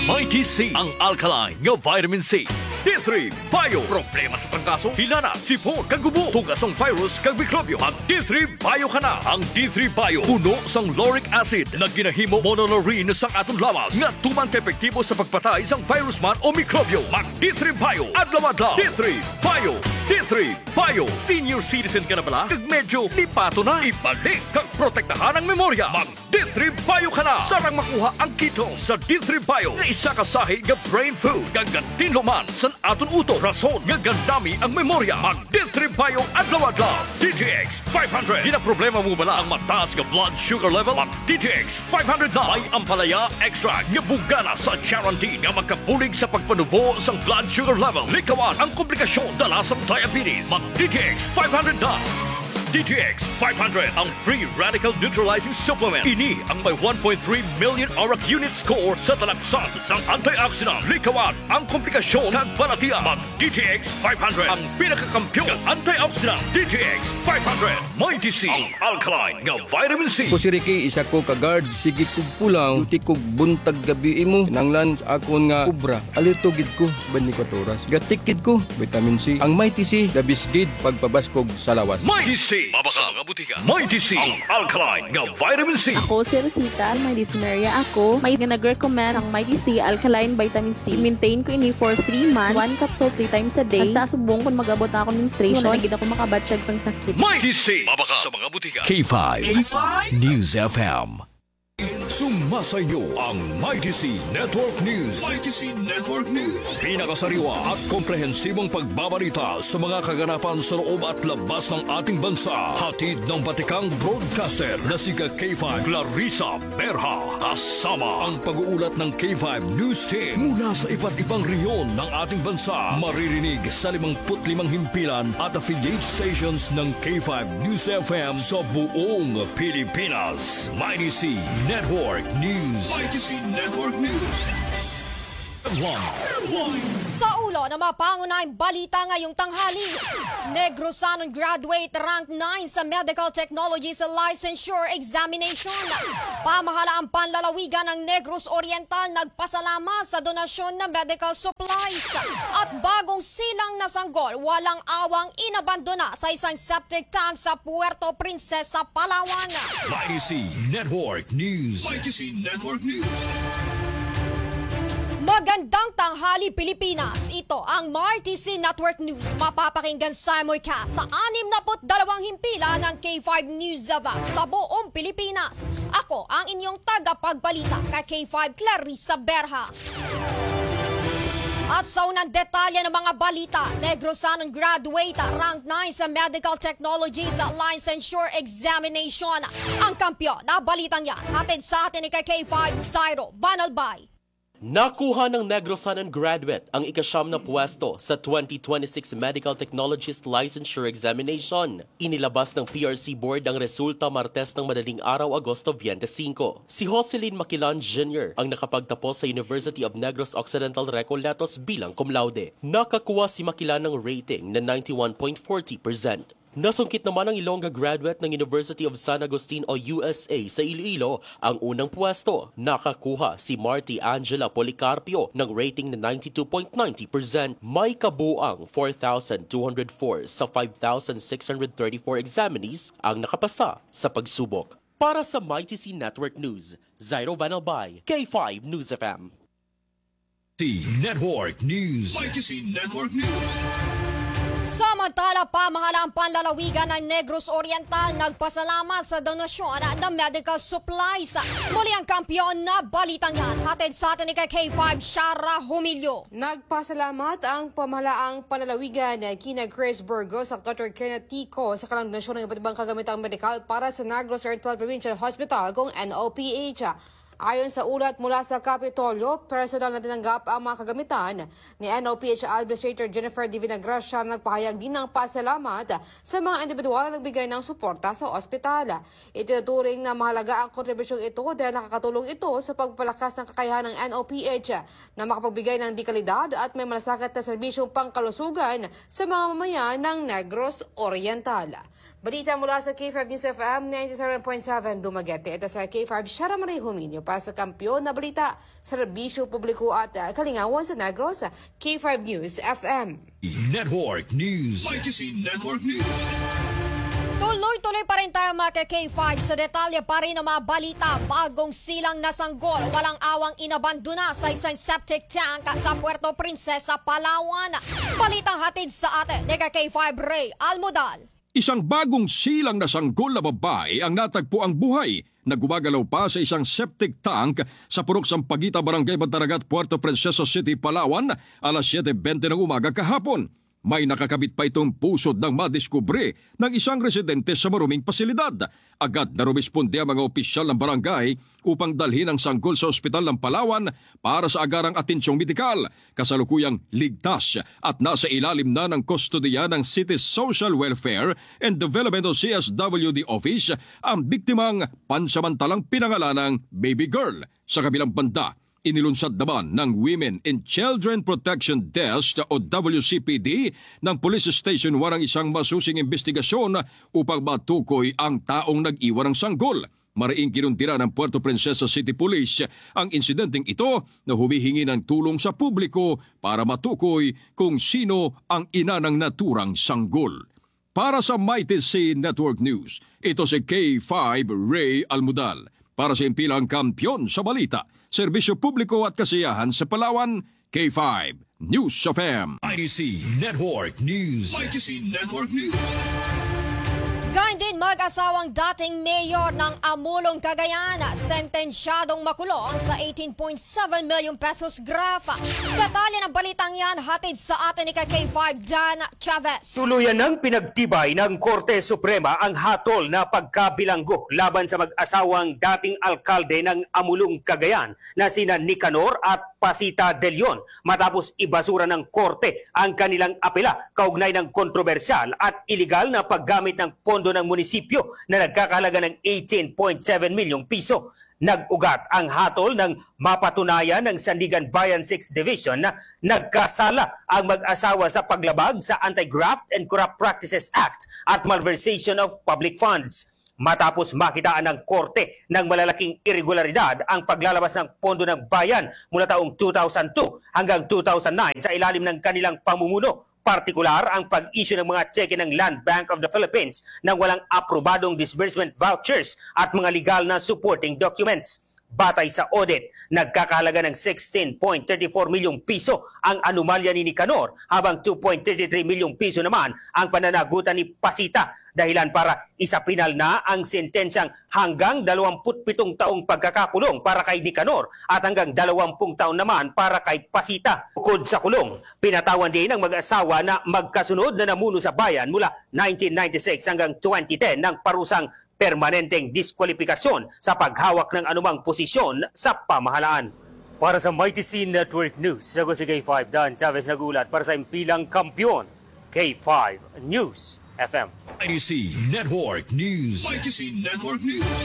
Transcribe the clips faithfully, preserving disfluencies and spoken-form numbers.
Mighty C, ang alkaline nga vitamin C. D three Bio, problema sa trangkaso, hilana, sipon, kagubo, tugas ang virus, kag mikrobyo. Mag D three Bio ka na. Ang D three Bio, puno sang lauric acid na ginahimo monolaurin sang atong lawas nga tuman ka epektibo sa pagpatay sang virus man o mikrobyo. Mag D three Bio, adlaw-adlaw. D three Bio, D three Bio. Senior citizen ka na bala? Kag medyo lipato na. Ibalik kag protektahan ang memorya. Mag D three Bio ka na. Sarang makuha ang ketone sa D three Bio nga isa ka sahi nga brain food kag tinluman sa aton uto. Rason nga gandami ang memorya. Mag D three Bio adlaw-adlaw. D T X five hundred. Di na problema mo bala ang mataas nga blood sugar level? Mag D T X five hundred na. May ampalaya extract nga bugana sa Charantin nga magkabulig sa pagpanubo sang blood sugar level. Likawan ang komplikasyon dala sa diabetes. Mag D T X five hundred na. D T X five hundred, ang free radical neutralizing supplement. Ini ang may one point three million auric unit score sa talaksan sang antioxidant. Likawan ang komplikasyon kag balatian. Mag D T X five hundred, ang pinakakampyon ng antioxidant. D T X five hundred, Mighty C, ang alkaline nga vitamin C. Ko si Ricky, isa ko ka-guard, sige kog pulang, uti kog buntag gabi imo. Kinanglan sa akon nga kubra, alito gid ko sa twenty-four oras. Gatikid ko, vitamin C. Ang Mighty C, labisgid pagpabaskog sa lawas. Mighty C, mabaka nga butika. Mighty C, ang alkaline nga vitamin C. Ako si Rosita, may dyspnea ako. May nag-recommend ang Mighty C Alkaline Vitamin C. Maintain ko ini for three months. One capsule three times a day. Basta subong kung mag-abot na ako menstruation. Wala nagid ako makabatsyag sang sakit. Mighty C, mabaka sa mga butika. K five, K five News F M. Sumasayo ang Mighty C Network News. Mighty C Network News. Pinakasariwa at komprehensibong pagbabalita sa mga kaganapan sa loob at labas ng ating bansa. Hatid ng batikang broadcaster na si K five Clarissa Berha. Kasama ang pag-uulat ng K five News Team mula sa iba't ibang reyon ng ating bansa. Maririnig sa limangput limang himpilan at affiliate stations ng K five News F M sa buong Pilipinas. Mighty C Network News. Mighty C Network News. One. One. Sa ulo na mapangunahing balita ngayong tanghali, Negros Anon graduate rank nine sa Medical Technology sa Licensure Examination. Pamahalaan panlalawigan ng Negros Oriental nagpasalamat sa donasyon ng medical supplies. At bagong silang na sanggol, walang awang inabandona sa isang septic tank sa Puerto Princesa, Palawan. Mighty C Network News. Mighty C Network News. Magandang tanghali Pilipinas. Ito ang Mighty C Network News. Mapapakinggan simulcast sa anim na dalawang himpilan ng K five News of App sa buong Pilipinas. Ako ang inyong tagapagbalita kay K five Clarissa Berha. At sa unang detalye ng mga balita, Negros Anon graduate rank nine sa Medical Technology sa Licensure Examination. Ang kampyon na balitang yan, hatid sa atin ni kay K five Zairo Vanalbay. Nakuha ng Negros Anon graduate ang ikasyam na pwesto sa twenty twenty-six Medical Technologist Licensure Examination. Inilabas ng P R C Board ang resulta Martes ng madaling araw, Agosto twenty-five. Si Jocelyn Maquilan Junior ang nakapagtapos sa University of Negros Occidental Recoletos bilang cum laude. Nakakuha si Maquilan ng rating na ninety-one point four zero percent. Nasungkit naman ang Ilongga graduate ng University of San Agustin o U S A sa Iloilo ang unang pwesto. Nakakuha si Marty Angela Policarpio ng rating na ninety-two point nine zero percent. May kabuang four thousand two hundred four sa five thousand six hundred thirty-four examinees ang nakapasa sa pagsubok. Para sa Mighty C Network News, Zairo Vanalbay, K five News F M. C Network News. Mighty C Network News. Samantala, pamahalaan panlalawigan ng Negros Oriental nagpasalamat sa donasyon ng medical supplies. Muli ang kampyon na balitang yan. Hatid sa atin ni K five Shara Humilio. Nagpasalamat ang pamahalaang panlalawigan kina Chris Burgos at Doctor Kenneth Tico sa kalang donasyon ng iba't ibang kagamitang medikal para sa Negros Oriental Provincial Hospital kung N O P H. Ayon sa ulat mula sa Kapitolyo, personal na tinanggap ang mga kagamitan ni N O P H Administrator Jennifer Divina Gracia na nagpahayag din ng pasalamat sa mga individual na nagbigay ng suporta sa ospital. Itinuturing na mahalaga ang kontribusyong ito dahil nakakatulong ito sa pagpalakas ng kakayahan ng N O P H na makapagbigay ng dekalidad at may malasakit na serbisyong pangkalusugan sa mga mamayan ng Negros Oriental. Balita mula sa K five News F M ninety-seven point seven Dumaguete. Ito sa K five, Shara Marie Huminio para sa Kampiyon na Balita, Serbisyo Publiko at uh, Kalingawan sa Negros, K five News F M. Network News. Legacy Network News. Tuloy-tuloy pa rin tayo mga K five sa detalye pa rin ng mga balita. Bagong silang na sanggol, walang awang inabandona sa isang septic tank sa Puerto Princesa, Palawan. Balitang hatid sa atin ni K five Ray Almodal. Isang bagong silang na sanggol na babae ang natagpo ang buhay na gumagalaw pa sa isang septic tank sa Purok Sampaguita, Barangay Bantaragat, Puerto Princesa City, Palawan, alas siyete bente ng umaga kahapon. May nakakabit pa itong pusod ng madiskubre ng isang residente sa maruming pasilidad. Agad na rumisponde ang mga opisyal ng barangay upang dalhin ang sanggol sa ospital ng Palawan para sa agarang atensyong medikal. Kasalukuyang ligtas at nasa ilalim na ng kustodiya ng City Social Welfare and Development o C S W D Office ang biktimang pansamantalang pinangalanang baby girl. Sa kabilang banda, inilunsad naman ng Women and Children Protection Desk o W C P D ng Police Station one ang isang masusing investigasyon upang matukoy ang taong nag-iwan ng sanggol. Mariing kinuntira ng Puerto Princesa City Police ang insidenteng ito na humihingi ng tulong sa publiko para matukoy kung sino ang ina ng naturang sanggol. Para sa Mighty C Network News, ito si K five Ray Almodal. Para sa impilang kampiyon sa balita, serbisyo publiko at kasiyahan sa Palawan, K five News of M. I D C Network News. Legacy Network News. Gayun din mag-asawang dating mayor ng Amulong, Cagayan, sentensyadong makulong sa eighteen point seven million pesos grafa. Detalye ng balitang yan hatid sa atin ni K five Dan Chavez. Tuluyan ng pinagtibay ng Korte Suprema ang hatol na pagkabilanggo laban sa mag-asawang dating alkalde ng Amulong, Cagayan na sina Nicanor at Pasita De Leon matapos ibasura ng Korte ang kanilang apela kaugnay ng kontrobersyal at iligal na paggamit ng pondo ng munisipyo na nagkakahalaga ng eighteen point seven milyong piso. Nag-ugat ang hatol ng mapatunayan ng Sandigan Bayan sixth Division na nagkasala ang mag-asawa sa paglabag sa Anti-Graft and Corrupt Practices Act at malversation of public funds. Matapos makitaan ng korte ng malalaking irregularidad ang paglalabas ng pondo ng bayan mula taong two thousand two hanggang two thousand nine sa ilalim ng kanilang pamumuno, partikular ang pag-issue ng mga cheque ng Land Bank of the Philippines ng walang aprobadong disbursement vouchers at mga legal na supporting documents. Batay sa audit, nagkakahalaga ng sixteen point three four milyong piso ang anomalya ni Nicanor habang two point three three milyong piso naman ang pananagutan ni Pasita, dahilan para isapinal na ang sentensyang hanggang dalawampu't pitong taong pagkakakulong para kay Nicanor at hanggang dalawampung taon naman para kay Pasita. Bukod sa kulong, pinatawan din ng mag-asawa na magkasunod na namuno sa bayan mula nineteen ninety-six hanggang twenty ten ng parusang permanenteng diskwalifikasyon sa paghawak ng anumang posisyon sa pamahalaan. Para sa Mighty C Network News, ako si K five Dan Chavez nagulat para sa impilang kampiyon, K five News F M. I D C Network News. Legacy Network News.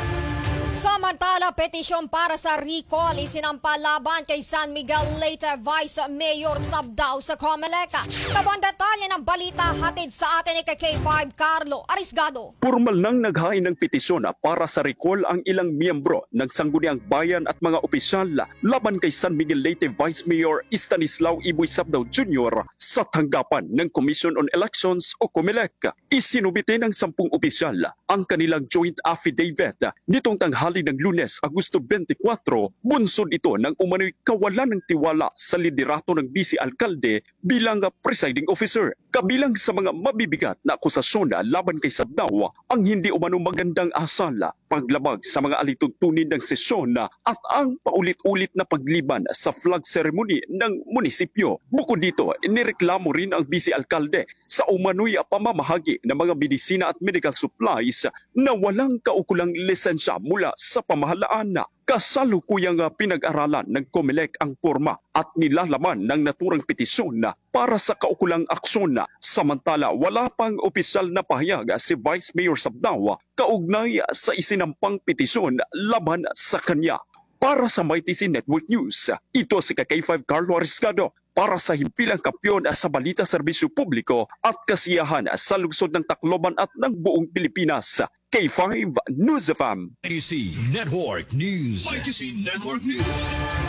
Samantala, petisyon para sa recall isinampa laban kay San Miguel Leyte Vice Mayor Sabdao sa Comelec. Kabang detalye ng balita hatid sa atin ni K five Carlo Arisgado. Formal nang naghain ng petisyon para sa recall ang ilang miyembro ng Sangguniang Bayan at mga opisyal laban kay San Miguel Leyte Vice Mayor Stanislao Iboy Sabdao Junior sa tanggapan ng Commission on Elections o Comelec. Isinubite ng sampung opisyal ang kanilang joint affidavit nitong tanghali ng Lunes, Agosto twenty-four. Bunsod ito ng umano'y kawalan ng tiwala sa liderato ng Vice Alkalde bilang presiding officer. Kabilang sa mga mabibigat na akusasyon laban kay Sabdao ang hindi umano magandang asal, paglabag sa mga alituntunin ng sesyon at ang paulit-ulit na pagliban sa flag ceremony ng munisipyo. Bukod dito, inireklamo rin ang Vice Alkalde sa umano'y pamamahagi ng mga medisina at medical supplies na walang kaukulang lisensya mula sa pamahalaan. Kasalukuyang pinag-aralan ng Comelec ang porma at nilalaman ng naturang petisyon para sa kaukulang aksyon. Samantala, wala pang opisyal na pahayag si Vice Mayor Sabdao kaugnay sa isinampang petisyon laban sa kanya. Para sa Mighty C Network News, ito si K five Carlo Arisgado para sa himpilang kampiyon sa balita serbisyo publiko at kasiyahan sa lungsod ng Tacloban at ng buong Pilipinas. K five News F M. M I T C Network News. M I T C Network News.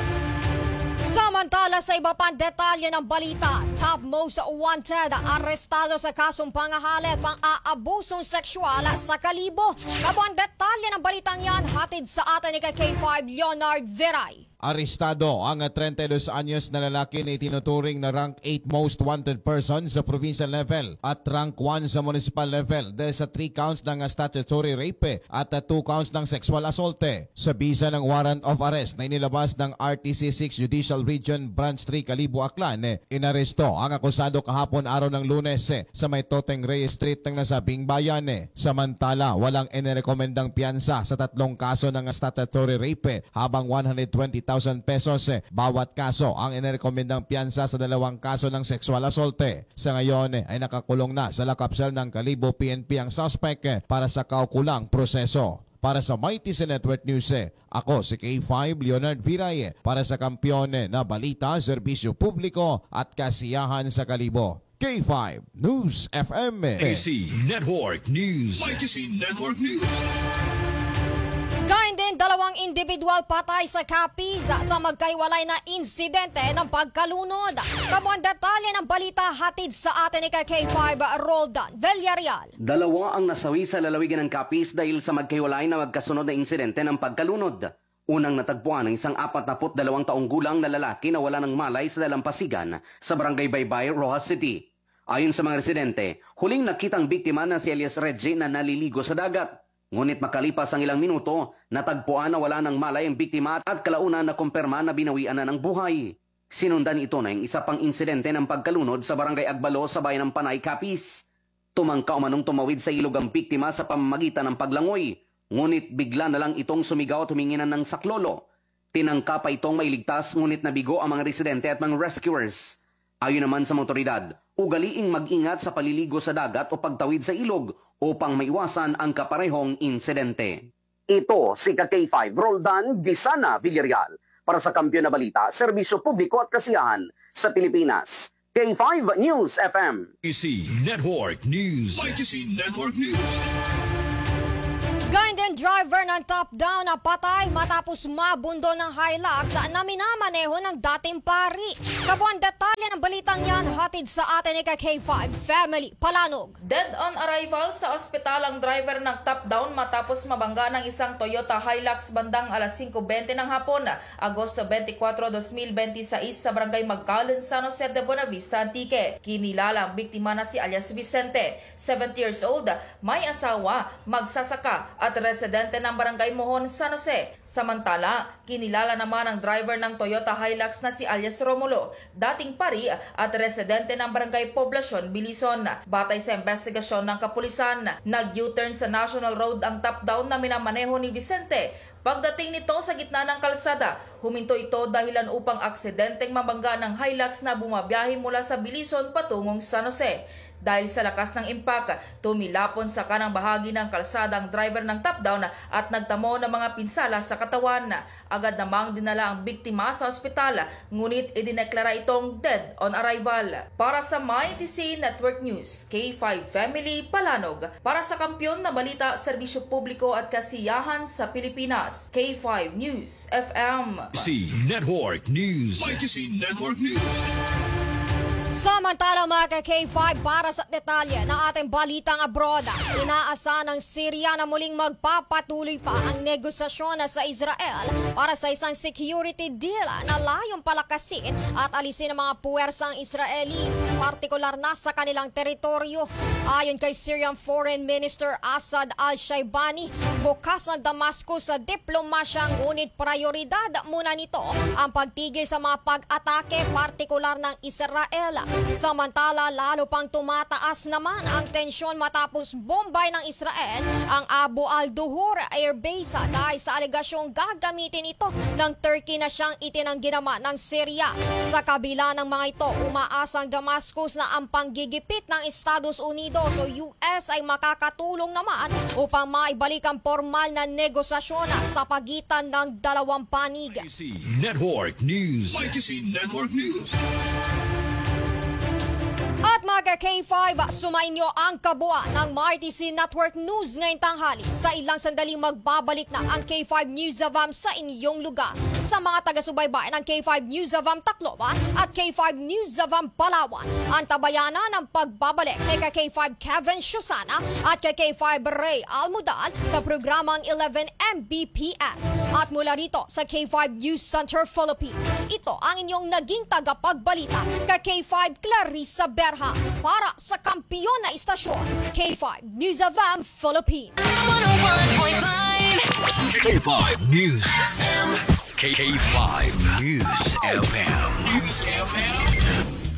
Samantala sa iba pang detalye ng balita, top most wanted arestado sa kasong pangahalit pang-aabusong sexual sa Kalibo. Kabuang detalye ng balitang yan hatid sa atin ni K five Leonard Viray. Arestado ang thirty-two anyos na lalaki na itinuturing na rank eight most wanted person sa provincial level at rank one sa municipal level dahil sa three counts ng statutory rape at two counts ng sexual assault. Sa bisa ng warrant of arrest na inilabas ng R T C six Judicial Region Branch three Kalibo, Aklan, inaresto ang akusado kahapon araw ng Lunes sa may Toteng Reyes Street ng nasabing bayan. Samantala, walang inirekomendang piyansa sa tatlong kaso ng statutory rape habang one hundred twenty thousand pesos bawat kaso ang inirekomendang piyansa sa dalawang kaso ng sexual assault. Sa ngayon ay nakakulong na sa lakapsel ng Kalibo P N P ang suspect para sa kaukulang proseso. Para sa M I T C Network News, ako si K five Leonard Viray para sa kampiyon na balita, serbisyo publiko at kasiyahan sa Kalibo. K five News F M. M I T C Network News. M I T C Network News. Gayun din, dalawang individual patay sa Capiz sa magkahiwalay na insidente ng pagkalunod. Kamuang detalye ng balita hatid sa atin ni K five Roldan Villarreal. Dalawa ang nasawi sa lalawigan ng Capiz dahil sa magkahiwalay na magkasunod na insidente ng pagkalunod. Unang natagpuan ng isang apat na dalawang taong gulang na lalaki na wala ng malay sa dalampasigan sa barangay Baybay, Rojas City. Ayon sa mga residente, huling nakitang biktima na si Elias Reggie na naliligo sa dagat. Ngunit makalipas ang ilang minuto, natagpuan na wala ng malay ang biktima at kalaunan na kumpirma na binawian na ng buhay. Sinundan ito na yung isa pang insidente ng pagkalunod sa barangay Agbalo sa bayan ng Panay, Capiz. Tumangka umanong tumawid sa ilog ang biktima sa pamamagitan ng paglangoy, ngunit bigla na lang itong sumigaw at huminginan ng saklolo. Tinangka pa itong mailigtas ngunit nabigo ang mga residente at mga rescuers. Ayon naman sa motoridad, ugaliing mag-ingat sa paliligo sa dagat o pagtawid sa ilog upang maiwasan ang kaparehong insidente. Ito si K five Roldan Bisana Villarreal para sa Kampiyon na Balita, Serbisyo Publiko at Kasiyahan sa Pilipinas. K five News F M. M I T C Network News. M I T C Network News. Gayun din, driver ng top-down na patay matapos mabundol ng Hilux na minamaneho ng dating pari. Kabuang detalye ng balitang yan hatid sa atin ni K five Family Palanog. Dead on arrival sa ospital ang driver ng top-down matapos mabangga ng isang Toyota Hilux bandang alas singko bente ng hapon, Agosto twenty-four, twenty twenty-six sa barangay Magkalan, San Jose de Bonavista, Antique. Kinilala ang biktima na si alias Vicente, seventy years old, may asawa, magsasaka at residente ng barangay Mohon, San Jose. Samantala, kinilala naman ang driver ng Toyota Hilux na si alias Romulo, dating pari at residente ng barangay Poblacion, Bilison. Batay sa investigasyon ng kapulisan, nag-U-turn sa National Road ang top-down na minamaneho ni Vicente. Pagdating nito sa gitna ng kalsada, huminto ito dahilan upang aksidenteng mabangga ng Hilux na bumabiyahe mula sa Bilison patungong San Jose. Dahil sa lakas ng impact, tumilapon sa kanang bahagi ng kalsada ang driver ng top-down at nagtamo ng mga pinsala sa katawan. Agad namang dinala ang biktima sa ospital, ngunit idineklara itong dead on arrival. Para sa M I T C Network News, K five Family Palanog. Para sa Kampiyon na Balita, Serbisyo Publiko at Kasiyahan sa Pilipinas, K five News F M. M I T C Network News. M I T C Network News. Samantala mga K five, para sa detalye ng ating balitang abroad, inaasahan ng Syria na muling magpapatuloy pa ang negosasyon sa Israel para sa isang security deal na layong palakasin at alisin ang mga puwersang Israelis, partikular na sa kanilang teritoryo. Ayon kay Syrian Foreign Minister Assad al-Shaibani, bukas na Damascus sa diplomasya, ngunit prioridad muna nito ang pagtigil sa mga pag-atake, partikular ng Israel Samantala, lalo pang tumataas naman ang tensyon matapos bombay ng Israel ang Abu al-Duhur Air Base dahil sa alegasyong gagamitin ito ng Turkey na siyang itinanggi naman ng Syria. Sa kabila ng mga ito, umaasang Damascus na ang panggigipit ng Estados Unidos o U S ay makakatulong naman upang maibalik ang formal na negosasyon sa pagitan ng dalawang panig. Y T C Network News. Y T C Network News. At mga K five, sumainyo ang kabuuan ng Y T C Network News ngayong tanghali. Sa ilang sandaling magbabalik na ang K five News of Am sa inyong lugar. Sa mga taga-subaybay ng K five News of Am Tacloban at K five News of Am Palawan, ang tabayanan ng pagbabalik kay K five Kevin Shusana at kay K five Ray Almudan sa programang eleven M B P S. At mula rito sa K five News Center Philippines, ito ang inyong naging tagapagbalita kay K five Clarissa Berha para sa kampiyon na istasyon, K five News of Am Philippines. K five News F M. K five News F M. News F M.